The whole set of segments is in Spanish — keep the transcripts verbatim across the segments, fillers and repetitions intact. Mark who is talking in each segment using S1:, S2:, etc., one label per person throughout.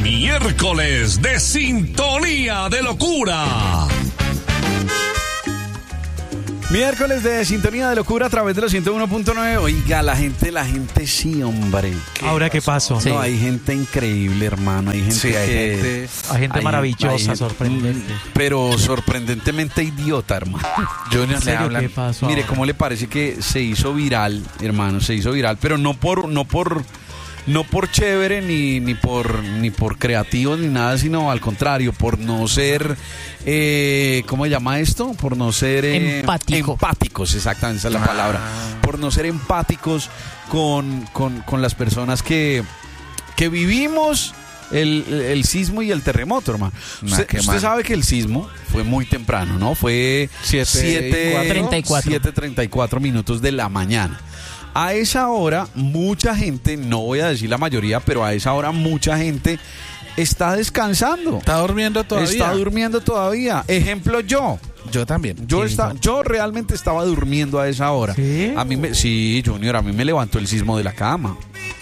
S1: Miércoles de Sintonía de Locura.
S2: Miércoles de Sintonía de Locura a través de los ciento uno punto nueve. Oiga, la gente, la gente sí, hombre.
S3: ¿Qué ¿Ahora qué pasó?
S2: No,
S3: Sí.
S2: hay gente increíble, hermano. Hay gente,
S3: sí, hay
S2: que,
S3: gente, hay gente hay, maravillosa, hay gente, sorprendente.
S2: Pero sorprendentemente idiota, hermano.
S3: Yo no sé qué pasó.
S2: Mire, ¿cómo le parece que se hizo viral, hermano? Se hizo viral, pero no por... No por No por chévere, ni, ni por ni por creativo, ni nada, sino al contrario, por no ser, eh, ¿cómo se llama esto? Por no ser...
S4: Eh, Empático.
S2: Empáticos, exactamente, esa es la ah. palabra. Por no ser empáticos con, con, con las personas que, que vivimos el, el sismo y el terremoto, hermano. Nah, usted usted sabe que el sismo fue muy temprano, ¿no? Fue siete treinta y cuatro minutos de la mañana. A esa hora, mucha gente, no voy a decir la mayoría, pero a esa hora mucha gente está descansando.
S3: Está durmiendo todavía.
S2: Está durmiendo todavía. Ejemplo, yo.
S3: Yo también.
S2: Yo
S3: sí,
S2: está, yo realmente estaba durmiendo a esa hora.
S3: ¿Sí?
S2: A mí me, sí, Junior, a mí me levantó el sismo de la cama.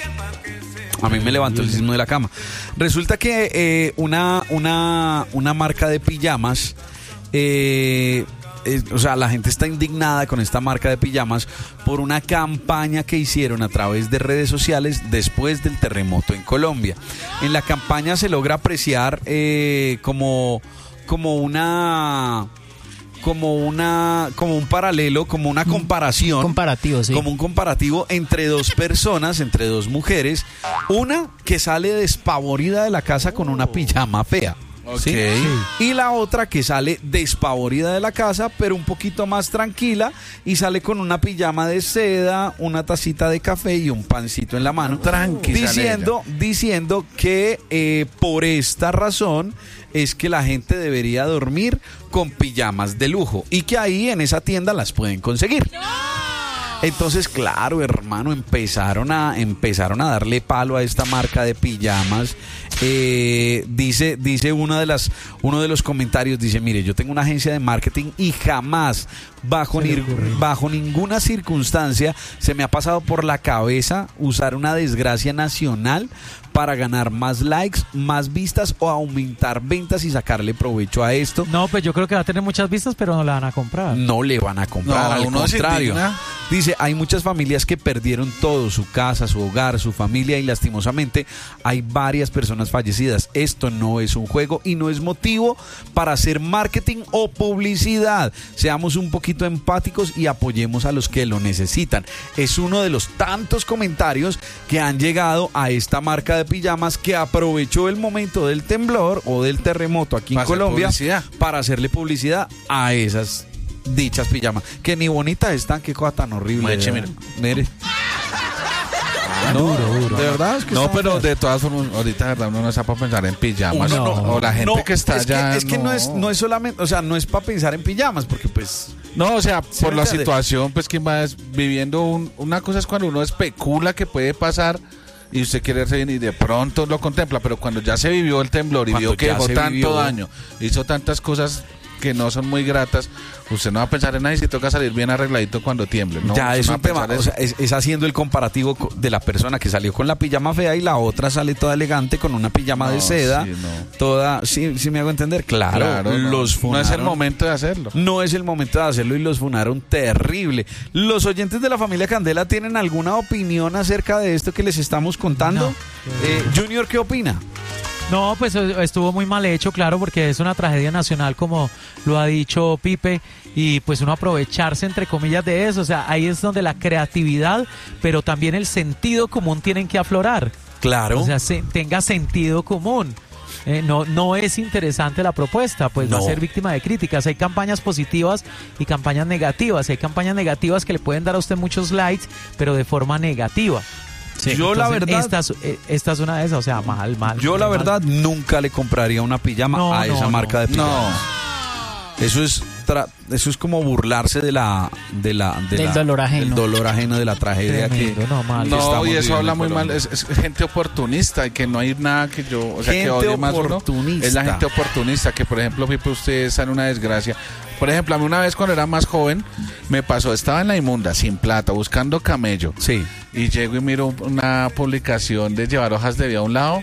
S2: A mí me levantó el sismo de la cama. Resulta que eh, una, una, una marca de pijamas... Eh, Eh, o sea, la gente está indignada con esta marca de pijamas por una campaña que hicieron a través de redes sociales después del terremoto en Colombia. En la campaña se logra apreciar eh, como, como una... como una como un paralelo, como una comparación,
S4: comparativo, sí.
S2: como un comparativo entre dos personas, entre dos mujeres, una que sale despavorida de la casa con una pijama fea. ¿Sí?
S3: Okay.
S2: Y la otra que sale despavorida de la casa, pero un poquito más tranquila, y sale con una pijama de seda, una tacita de café y un pancito en la mano,
S3: tranqui,
S2: diciendo, diciendo que eh, por esta razón es que la gente debería dormir con pijamas de lujo y que ahí en esa tienda las pueden conseguir. ¡No! Entonces, claro, hermano, empezaron a empezaron a darle palo a esta marca de pijamas. Eh, dice dice una de las uno de los comentarios, dice, mire, yo tengo una agencia de marketing y jamás bajo ni, bajo ninguna circunstancia se me ha pasado por la cabeza usar una desgracia nacional para ganar más likes, más vistas o aumentar ventas y sacarle provecho a esto.
S3: No, pues yo creo que va a tener muchas vistas, pero no la van a comprar.
S2: No le van a comprar, no, al contrario. Dice, hay muchas familias que perdieron todo, su casa, su hogar, su familia, y lastimosamente hay varias personas fallecidas. Esto no es un juego y no es motivo para hacer marketing o publicidad. Seamos un poquito empáticos y apoyemos a los que lo necesitan. Es uno de los tantos comentarios que han llegado a esta marca de pijamas que aprovechó el momento del temblor o del terremoto aquí en Colombia para hacerle publicidad a esas dichas pijamas, que ni bonitas están, qué cosa tan horrible.
S3: Meche, mire.
S2: Mire. No, duro, duro. De verdad es que
S3: no, pero bien. De todas formas, ahorita de verdad uno no está para pensar en pijamas.
S2: Uno no,
S3: o la gente
S2: no,
S3: que está
S2: es
S3: allá.
S2: Que, es que
S3: no.
S2: no es, no es solamente, o sea, no es para pensar en pijamas, porque pues.
S3: No, o sea,
S2: ¿sí
S3: por la situación, pues quien va viviendo un, una cosa es cuando uno especula que puede pasar y usted quiere irse bien y de pronto lo contempla, pero cuando ya se vivió el temblor y vio que dejó tanto vivió. daño, hizo tantas cosas que no son muy gratas, usted no va a pensar en nada y si toca salir bien arregladito cuando tiemble. No,
S2: ya es
S3: no
S2: un tema, o sea, es, es haciendo el comparativo de la persona que salió con la pijama fea y la otra sale toda elegante con una pijama no, de seda, sí, no. toda, sí, sí me hago entender, claro,
S3: claro
S2: los
S3: no,
S2: funaron,
S3: no es el momento de hacerlo.
S2: No es el momento de hacerlo y los funaron terrible. Los oyentes de la familia Candela tienen alguna opinión acerca de esto que les estamos contando. No. Eh, Junior, ¿qué opina?
S3: No, pues estuvo muy mal hecho, claro, porque es una tragedia nacional, como lo ha dicho Pipe, y pues uno aprovecharse, entre comillas, de eso. O sea, ahí es donde la creatividad, pero también el sentido común tienen que aflorar.
S2: Claro.
S3: O sea, se, tenga sentido común. Eh, no, no es interesante la propuesta, pues no. Va a ser víctima de críticas. Hay campañas positivas y campañas negativas. Hay campañas negativas que le pueden dar a usted muchos likes, pero de forma negativa. Sí,
S2: yo
S3: entonces,
S2: la verdad
S3: esta es, esta es una de esas, o sea, mal, mal.
S2: Yo la
S3: mal.
S2: verdad nunca le compraría una pijama
S3: no,
S2: a esa
S3: no,
S2: marca
S3: no.
S2: de pijamas. No. Eso es tra- eso es como burlarse de la de la de
S4: del
S2: la,
S4: dolor ajeno,
S2: del dolor ajeno de la tragedia.
S3: Tremendo,
S2: que
S3: no, mal.
S5: No, y eso habla muy mal, es, es gente oportunista y que no hay nada que yo, o sea,
S2: gente
S5: que odie más uno, es la gente oportunista, que por ejemplo, Pipe, usted está en una desgracia. Por ejemplo, a mí una vez cuando era más joven me pasó, estaba en la inmunda, sin plata, buscando camello.
S2: Sí.
S5: Y llego y miro una publicación de llevar hojas de vida a un lado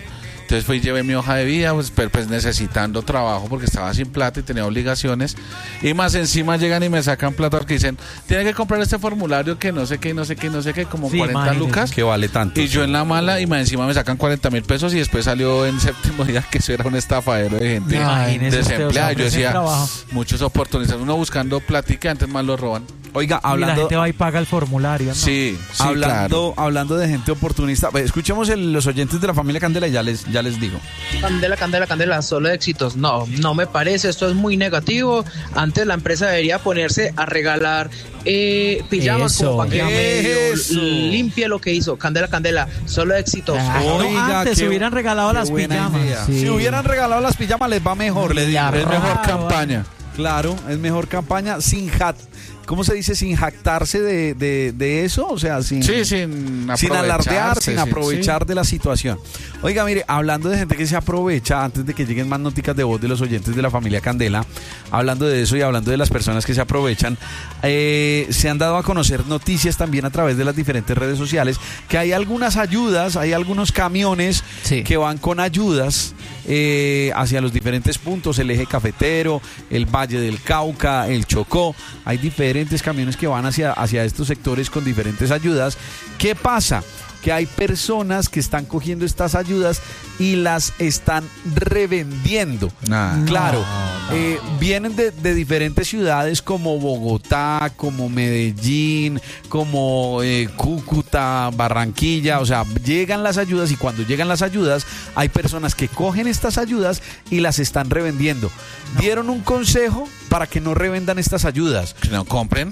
S5: Entonces fui y llevé mi hoja de vida, pues, pero, pues necesitando trabajo porque estaba sin plata y tenía obligaciones. Y más encima llegan y me sacan plata porque dicen, tiene que comprar este formulario que no sé qué, no sé qué, no sé qué, como sí, cuarenta imagínate. lucas.
S2: Que vale tanto.
S5: Y sí. yo en la mala y más encima me sacan cuarenta mil pesos y después salió en séptimo día que eso era un estafadero de gente no, desempleada. Yo decía, muchos oportunistas, uno buscando platica y antes más lo roban.
S2: Oiga, hablando...
S4: Y la gente va y paga el formulario, ¿no?
S5: Sí, sí,
S2: hablando,
S5: claro.
S2: hablando de gente oportunista, escuchemos el, los oyentes de la familia Candela y ya les, ya les digo.
S6: Candela, Candela, Candela, solo éxitos. No, no me parece, esto es muy negativo. Antes la empresa debería ponerse a regalar eh, pijamas
S4: eso,
S6: como para que medio limpie lo que hizo. Candela, Candela, solo éxitos.
S4: Ah, Oiga, antes qué, hubieran regalado las pijamas.
S2: Sí. Si hubieran regalado las pijamas les va mejor, les digo.
S5: Es mejor campaña.
S2: Claro, es mejor campaña sin hat. ¿Cómo se dice? Sin jactarse de, de, de eso, o sea, sin,
S5: sí, sin,
S2: sin alardear, sin aprovechar sí. de la situación. Oiga, mire, hablando de gente que se aprovecha, antes de que lleguen más noticias de voz de los oyentes de la familia Candela, hablando de eso y hablando de las personas que se aprovechan, eh, se han dado a conocer noticias también a través de las diferentes redes sociales, que hay algunas ayudas, hay algunos camiones sí. que van con ayudas eh, hacia los diferentes puntos, el eje cafetero, el Valle del Cauca, el Chocó, hay diferentes camiones que van hacia, hacia estos sectores con diferentes ayudas. ¿Qué pasa? Que hay personas que están cogiendo estas ayudas y las están revendiendo.
S5: Nah,
S2: claro,
S5: no, no.
S2: Eh, vienen de, de diferentes ciudades como Bogotá, como Medellín, como eh, Cúcuta, Barranquilla. O sea, llegan las ayudas y cuando llegan las ayudas hay personas que cogen estas ayudas y las están revendiendo. No. Dieron un consejo para que no revendan estas ayudas.
S5: Que no compren.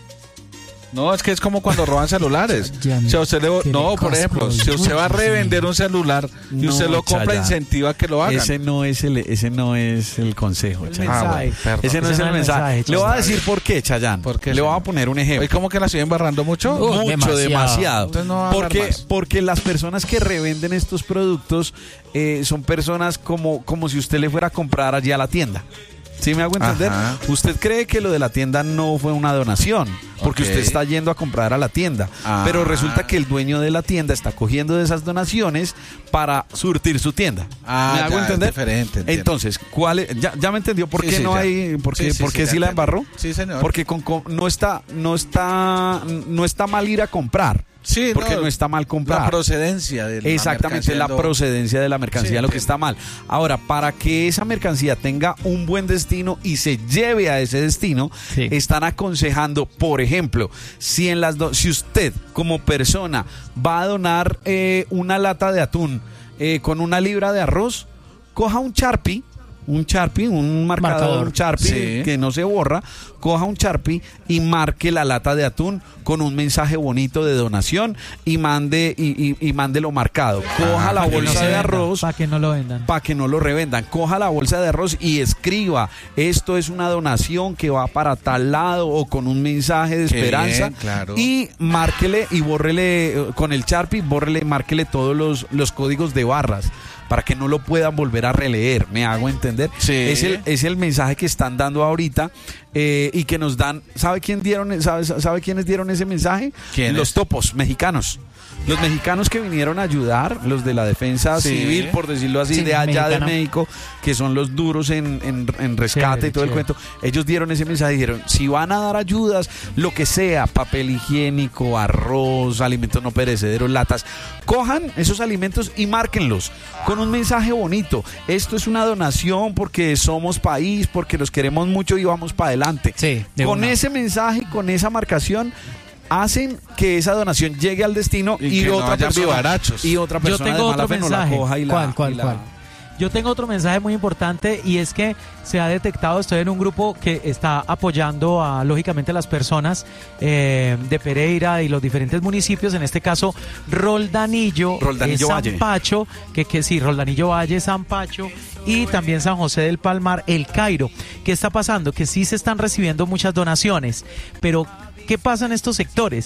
S5: No, es que es como cuando roban celulares. O sea, usted le, no, por ejemplo, si usted va a revender un celular y no, usted lo compra, Chayán, incentiva que lo hagan.
S2: Ese no es el, ese no es el consejo,
S4: el mensaje. Ah, bueno,
S2: ese no ese es el mensaje. mensaje le voy a decir por qué, Chayán. ¿Por qué, le voy a poner un ejemplo.
S5: ¿Y cómo que la siguen barrando mucho?
S2: Uh, mucho, demasiado. demasiado.
S5: Entonces no va a
S2: porque,
S5: más.
S2: porque las personas que revenden estos productos eh, son personas como, como si usted le fuera a comprar allí a la tienda. ¿Sí me hago entender?
S5: Ajá.
S2: Usted cree que lo de la tienda no fue una donación, porque okay. usted está yendo a comprar a la tienda, ah. pero resulta que el dueño de la tienda está cogiendo de esas donaciones para surtir su tienda.
S5: Ah,
S2: ¿Me hago
S5: ya,
S2: entender?
S5: Es diferente,
S2: entonces, ¿cuál es? Ya, ya me entendió por qué sí, sí, no ya. hay, por qué, sí, sí, por qué sí, sí la embarró.
S5: Sí, señor.
S2: Porque con, con, no está, no está, no está mal ir a comprar.
S5: Sí,
S2: porque no, no está mal comprar.
S5: La procedencia de la
S2: Exactamente, la procedencia de la mercancía, sí, lo que está mal. Ahora, para que esa mercancía tenga un buen destino y se lleve a ese destino, sí. están aconsejando, por ejemplo, si en las do- si usted como persona va a donar eh, una lata de atún eh, con una libra de arroz, coja un Sharpie. Un Sharpie, un marcador, marcador. un Sharpie sí. que no se borra, coja un Sharpie y marque la lata de atún con un mensaje bonito de donación y mande y, y, y mándelo marcado. Coja ah, la bolsa de arroz
S4: para que no lo vendan.
S2: Para que no lo revendan. Coja la bolsa de arroz y escriba, esto es una donación que va para tal lado o con un mensaje de esperanza.
S5: Bien, claro.
S2: Y márquele y bórrele con el Sharpie, bórrele y márquele todos los, los códigos de barras, para que no lo puedan volver a releer, me hago entender.
S5: Sí.
S2: Es el, es el mensaje que están dando ahorita eh, y que nos dan, ¿sabe quién dieron, sabe, sabe quiénes dieron ese mensaje?
S5: ¿Quiénes?
S2: Los topos mexicanos. Los mexicanos que vinieron a ayudar, los de la defensa sí. civil, por decirlo así, sí, de allá mexicano. de México, que son los duros en, en, en rescate sí, y todo sí. el cuento, ellos dieron ese mensaje, dijeron, si van a dar ayudas, lo que sea, papel higiénico, arroz, alimentos no perecederos, latas, cojan esos alimentos y márquenlos con un mensaje bonito. Esto es una donación porque somos país, porque los queremos mucho y vamos para adelante.
S4: Sí,
S2: con
S4: una.
S2: ese mensaje, con esa marcación, hacen que esa donación llegue al destino y, y otra
S5: no
S2: persona y otra persona
S4: Yo tengo
S2: de mala
S4: otro
S2: fe
S4: mensaje.
S2: no la coja y la,
S4: ¿Cuál, cuál,
S2: y la...
S4: cuál? Yo tengo otro mensaje muy importante y es que se ha detectado, estoy en un grupo que está apoyando a, lógicamente, a las personas eh, de Pereira y los diferentes municipios, en este caso Roldanillo,
S2: Roldanillo
S4: eh,
S2: Valle.
S4: San Pacho, que, que sí, Roldanillo Valle, San Pacho y también San José del Palmar, El Cairo. ¿Qué está pasando? Que sí se están recibiendo muchas donaciones, pero ¿qué pasa en estos sectores?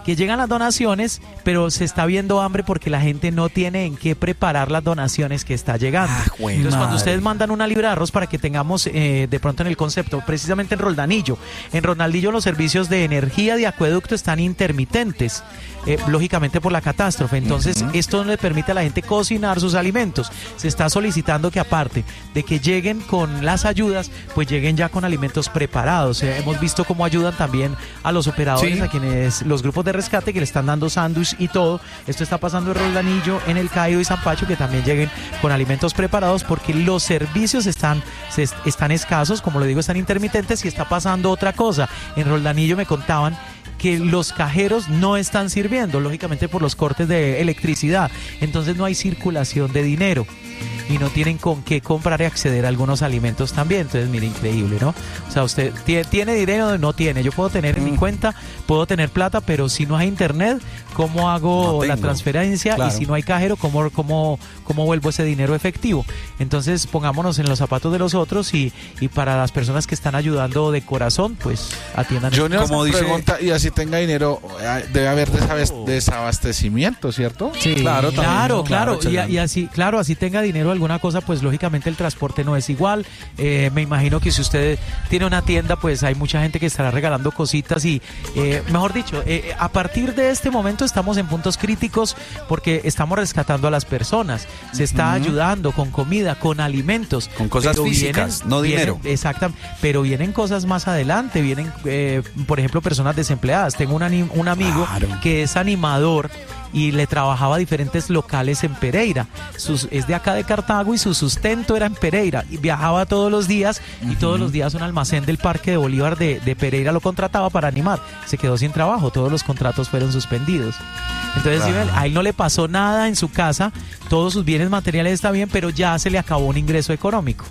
S4: que llegan las donaciones, pero se está viendo hambre porque la gente no tiene en qué preparar las donaciones que está llegando.
S2: Ah,
S4: Entonces,
S2: madre.
S4: cuando ustedes mandan una libra de arroz para que tengamos eh, de pronto en el concepto, precisamente en Roldanillo, en Roldanillo los servicios de energía de acueducto están intermitentes, eh, lógicamente por la catástrofe. Entonces, uh-huh. esto no le permite a la gente cocinar sus alimentos. Se está solicitando que aparte de que lleguen con las ayudas, pues lleguen ya con alimentos preparados. Eh, hemos visto cómo ayudan también a los operadores, sí. a quienes los grupos de rescate que le están dando sándwich y todo. Esto está pasando en Roldanillo, en El Cairo y San Pacho, que también lleguen con alimentos preparados porque los servicios están, se, están escasos, como le digo, están intermitentes y está pasando otra cosa. En Roldanillo me contaban que los cajeros no están sirviendo, lógicamente por los cortes de electricidad, entonces no hay circulación de dinero y no tienen con qué comprar y acceder a algunos alimentos también. Entonces, mire, increíble, ¿no? O sea, usted tiene, tiene dinero o no tiene. Yo puedo tener en mm. mi cuenta, puedo tener plata, pero si no hay internet, ¿cómo hago no la transferencia? Claro. Y si no hay cajero, ¿cómo, cómo, cómo vuelvo ese dinero efectivo? Entonces, pongámonos en los zapatos de los otros y, y para las personas que están ayudando de corazón, pues atiendan.
S3: Junior, como dice, pregunta, y así tenga dinero, debe haber desabastecimiento, ¿cierto?
S4: Sí, claro, claro, claro, claro. Y, y así, claro, así tenga dinero alguna cosa, pues lógicamente el transporte no es igual. Eh, me imagino que si usted tiene una tienda, pues hay mucha gente que estará regalando cositas y, eh, mejor dicho, eh, a partir de este momento estamos en puntos críticos porque estamos rescatando a las personas. Se está uh-huh. ayudando con comida, con alimentos.
S2: Con cosas físicas, vienen, no dinero.
S4: Exactamente, pero vienen cosas más adelante, vienen, eh, por ejemplo, personas desempleadas. Tengo un, anim, un amigo claro. que es animador y le trabajaba a diferentes locales en Pereira. Sus, es de acá de Cartago y su sustento era en Pereira. Y viajaba todos los días y uh-huh. todos los días un almacén del Parque de Bolívar de, de Pereira lo contrataba para animar. Se quedó sin trabajo, todos los contratos fueron suspendidos. Entonces, uh-huh. a él no le pasó nada en su casa, todos sus bienes materiales están bien, pero ya se le acabó un ingreso económico.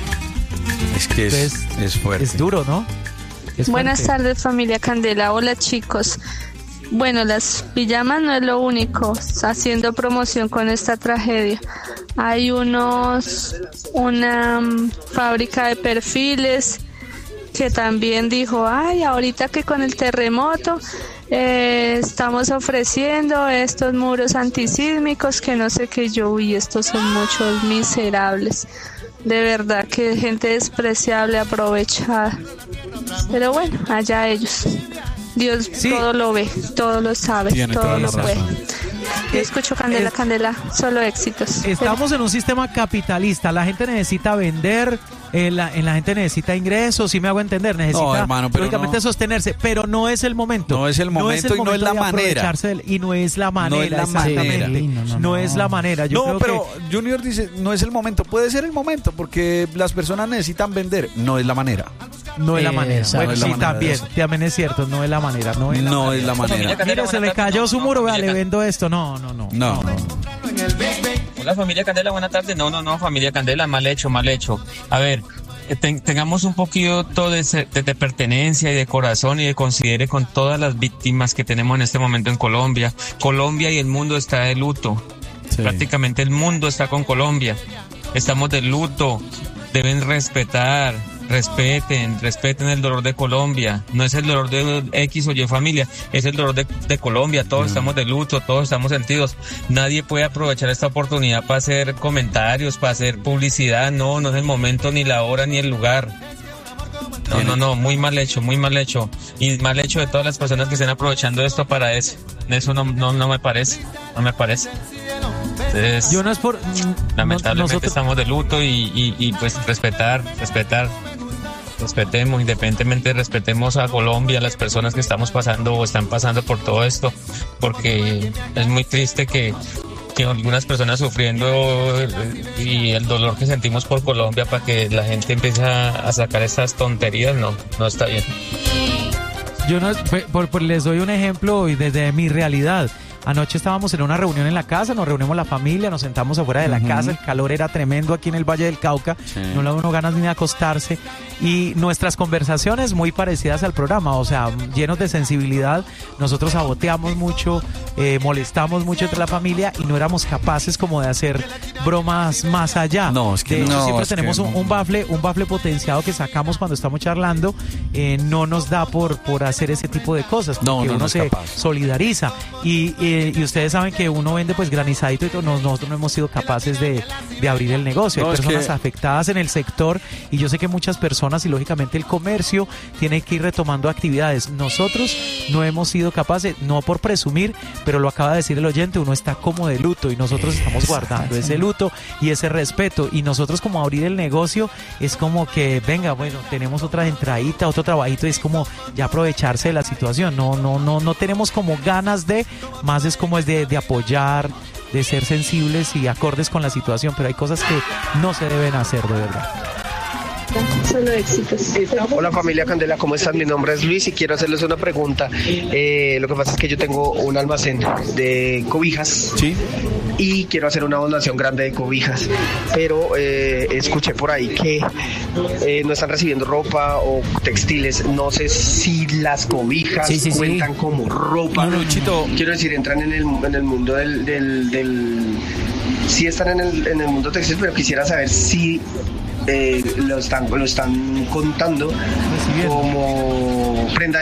S2: Es que es, Entonces, es fuerte.
S4: Es duro, ¿no? Es
S7: Buenas fuerte. tardes, familia Candela. Hola, chicos. Bueno, las pijamas no es lo único, haciendo promoción con esta tragedia. Hay unos, una um, fábrica de perfiles que también dijo, ay, ahorita que con el terremoto eh, estamos ofreciendo estos muros antisísmicos, que no sé qué. Yo, uy, estos son muchos miserables. De verdad que gente despreciable, aprovechada. Pero bueno, allá ellos. Dios sí. todo lo ve, todo lo sabe, Tiene todo lo puede. Yo escucho Candela, es, Candela, solo éxitos.
S4: Estamos en un sistema capitalista, la gente necesita vender, eh, la, la gente necesita ingresos, si me hago entender, necesita
S2: no, hermano, pero
S4: lógicamente
S2: no.
S4: sostenerse, pero no es el momento.
S2: No es el momento, no es el momento y no es la manera.
S4: Del, y no es la manera,
S2: no es la
S4: exactamente.
S2: Manera.
S4: Sí, no, no, no, no es la manera. Yo
S2: no,
S4: creo
S2: pero
S4: que...
S2: Junior dice, no es el momento, puede ser el momento, porque las personas necesitan vender, no es la manera.
S4: No es la manera.
S2: Esa,
S4: bueno,
S2: no es la
S4: sí,
S2: manera
S4: también, también es cierto, no es la manera. No es la
S2: no
S4: manera.
S2: Es la manera.
S4: Mira, se le cayó su muro, vea, le vendo esto. No, no, no.
S2: No. no.
S8: Hola, familia Candela, buenas tardes. No, no, no, familia Candela, mal hecho, mal hecho. A ver, ten, tengamos un poquito de, de, de pertenencia y de corazón y de considere con todas las víctimas que tenemos en este momento en Colombia. Colombia y el mundo está de luto. Sí. Prácticamente el mundo está con Colombia. Estamos de luto. Deben respetar. Respeten, respeten el dolor de Colombia. No es el dolor de X o Y familia, es el dolor de, de Colombia. Todos mm. estamos de luto, todos estamos sentidos. Nadie puede aprovechar esta oportunidad para hacer comentarios, para hacer publicidad. No, no es el momento, ni la hora, ni el lugar. No, no, no, muy mal hecho, muy mal hecho. Y mal hecho de todas las personas que estén aprovechando esto para eso. Eso no, no, no me parece, no me parece. Entonces,
S4: Yo no es por...
S8: lamentablemente
S4: nosotros...
S8: estamos de luto y, y, y pues respetar, respetar. Respetemos, independientemente respetemos a Colombia, a las personas que estamos pasando o están pasando por todo esto, porque es muy triste que, que algunas personas sufriendo y el dolor que sentimos por Colombia para que la gente empiece a sacar estas tonterías, no, no está bien.
S4: Yo no, por, por, les doy un ejemplo desde mi realidad. Anoche estábamos en una reunión en la casa, nos reunimos la familia, nos sentamos afuera de la uh-huh. casa, el calor era tremendo aquí en el Valle del Cauca, sí. no le da uno ganas ni de acostarse, y nuestras conversaciones muy parecidas al programa, o sea, llenos de sensibilidad. Nosotros saboteamos mucho, eh, molestamos mucho entre la familia y no éramos capaces como de hacer bromas más allá.
S2: No, es que
S4: de hecho,
S2: no,
S4: siempre
S2: es
S4: tenemos
S2: que
S4: un,
S2: no.
S4: un bafle, un bafle potenciado que sacamos cuando estamos charlando, eh, no nos da por, por hacer ese tipo de cosas, porque
S2: no, no,
S4: uno
S2: no
S4: se
S2: capaz.
S4: solidariza y, y, y ustedes saben que uno vende pues granizadito y todo, nosotros no hemos sido capaces de, de abrir el negocio. Hay
S2: no,
S4: personas
S2: que...
S4: afectadas en el sector y yo sé que muchas personas y lógicamente el comercio tiene que ir retomando actividades. Nosotros no hemos sido capaces, no por presumir, pero lo acaba de decir el oyente, uno está como de luto y nosotros estamos guardando ese luto y ese respeto, y nosotros como abrir el negocio es como que venga, bueno, tenemos otra entradita, otro trabajito, y es como ya aprovecharse de la situación. No, no, no, no tenemos como ganas de, más es como es de, de apoyar, de ser sensibles y acordes con la situación, pero hay cosas que no se deben hacer de verdad.
S9: Solo éxitos. Hola familia Candela, ¿cómo están? Mi nombre es Luis y quiero hacerles una pregunta. Eh, lo que pasa es que yo tengo un almacén de cobijas.
S2: Sí.
S9: Y quiero hacer una donación grande de cobijas, pero eh, escuché por ahí que eh, no están recibiendo ropa o textiles. No sé si las cobijas
S4: sí, sí,
S9: cuentan
S4: sí.
S9: como ropa.
S2: No, no, Chito.
S9: Quiero decir, entran en el, en el mundo del, del, del... Sí están en el, en el mundo textil, pero quisiera saber si eh, lo están, lo están contando como prenda